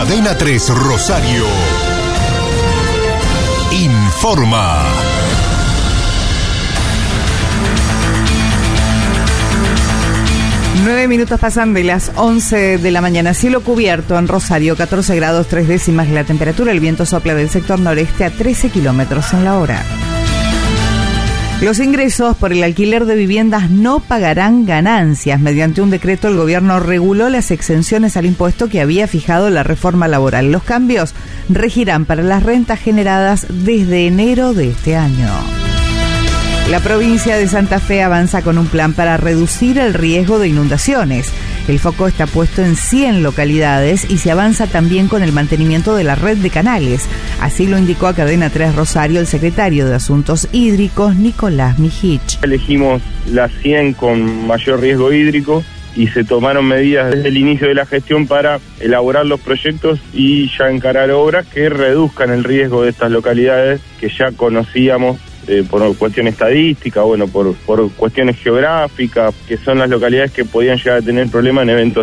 Cadena 3 Rosario informa. Nueve minutos pasan de las 11 de la mañana. Cielo cubierto en Rosario, 14 grados 3 décimas la temperatura. El viento sopla del sector noreste a 13 kilómetros en la hora. Los ingresos por el alquiler de viviendas no pagarán ganancias. Mediante un decreto, el gobierno reguló las exenciones al impuesto que había fijado la reforma laboral. Los cambios regirán para las rentas generadas desde enero de este año. La provincia de Santa Fe avanza con un plan para reducir el riesgo de inundaciones. El foco está puesto en 100 localidades y se avanza también con el mantenimiento de la red de canales. Así lo indicó a Cadena 3 Rosario el secretario de Asuntos Hídricos, Nicolás Mijich. Elegimos las 100 con mayor riesgo hídrico y se tomaron medidas desde el inicio de la gestión para elaborar los proyectos y ya encarar obras que reduzcan el riesgo de estas localidades que ya conocíamos por cuestión estadística, por cuestiones geográficas, que son las localidades que podían llegar a tener problemas en eventos